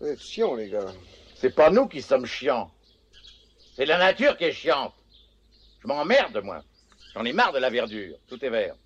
Vous êtes chiants, les gars. C'est pas nous qui sommes chiants. C'est la nature qui est chiante. Je m'emmerde, moi. J'en ai marre de la verdure. Tout est vert.